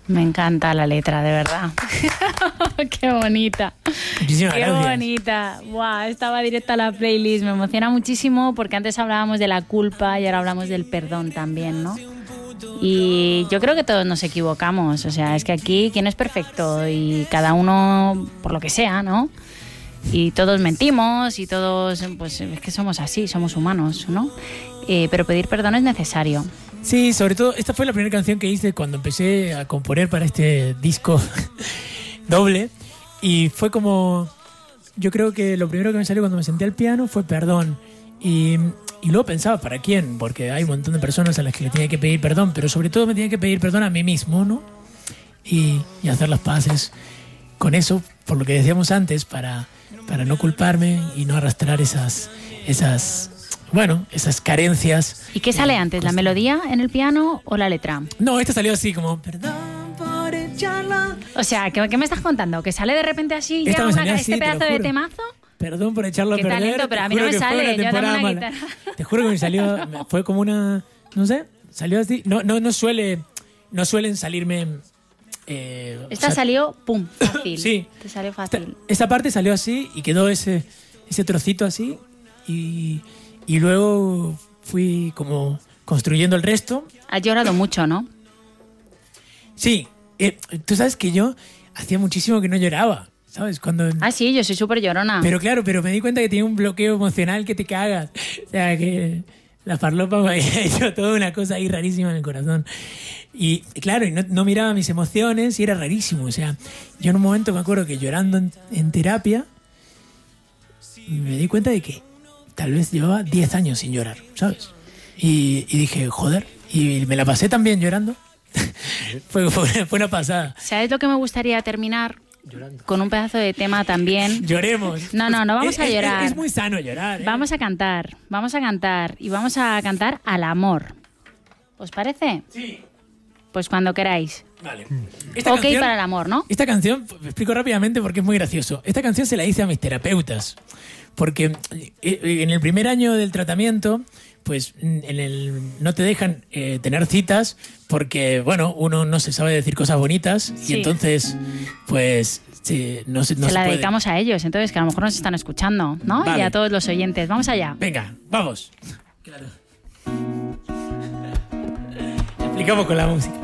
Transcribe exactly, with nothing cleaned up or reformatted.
Me encanta la letra, de verdad. Qué bonita. Muchísimas Qué gracias. bonita. Wow, estaba directa a la playlist. Me emociona muchísimo porque antes hablábamos de la culpa y ahora hablamos del perdón también, ¿no? Y yo creo que todos nos equivocamos. O sea, es que aquí quién es perfecto y cada uno por lo que sea, ¿no? Y todos mentimos y todos, pues es que somos así, somos humanos, ¿no? Eh, pero pedir perdón es necesario. Sí, sobre todo, esta fue la primera canción que hice cuando empecé a componer para este disco doble. Y fue como, yo creo que lo primero que me salió cuando me senté al piano fue perdón. Y, y luego pensaba, ¿para quién? Porque hay un montón de personas a las que le tenía que pedir perdón, pero sobre todo me tenía que pedir perdón a mí mismo, ¿no? Y, y hacer las paces con eso, por lo que decíamos antes, para, para no culparme y no arrastrar esas, esas, bueno, esas carencias. ¿Y qué sale antes, la melodía en el piano o la letra? No, esta salió así como, perdón por echarla. O sea, ¿qué, qué me estás contando? ¿Que sale de repente así Esta ya me una, salió este así, te lo pedazo de juro. temazo? Perdón por echarlo a Qué perder. talento, pero te a mí no juro me que fue sale, una yo dame temporada una mala. guitarra. Te juro que me salió, fue como una, no sé, salió así. No, no, no suele, no suelen salirme. Eh, Esta o sea, salió, pum, fácil. Sí. Te salió Esta, fácil. esa parte salió así y quedó ese, ese trocito así y, y luego fui como construyendo el resto. Has llorado mucho, ¿no? Sí, eh, tú sabes que yo hacía muchísimo que no lloraba, ¿sabes? Cuando... Ah, sí, yo soy súper llorona. Pero claro, pero me di cuenta que tenía un bloqueo emocional que te cagas. O sea, que la farlopa me había hecho toda una cosa ahí rarísima en el corazón. Y claro, y no, no miraba mis emociones y era rarísimo. O sea, yo en un momento me acuerdo que llorando en, en terapia me di cuenta de que tal vez llevaba diez años sin llorar, ¿sabes? Y, y dije, joder, y me la pasé también llorando. fue, fue, fue una pasada. ¿Sabes lo que me gustaría terminar? Llorando. Con un pedazo de tema también. Lloremos. No, no, no vamos Es- a es- llorar. Es, es muy sano llorar, ¿eh? Vamos a cantar, vamos a cantar y vamos a cantar al amor. ¿Os parece? Sí. Pues cuando queráis. Vale. Ok para el amor, ¿no? Esta canción, me explico rápidamente porque es muy gracioso. Esta canción se la hice a mis terapeutas. Porque eh, en el primer año del tratamiento, pues en el, no te dejan eh, tener citas porque, bueno, uno no se sabe decir cosas bonitas Sí. y entonces, pues, sí, no se, no se se la puede. dedicamos a ellos, entonces que a lo mejor nos están escuchando, ¿no? Vale. Y a todos los oyentes. Vamos allá. Venga, vamos. Claro. Explicamos con la música.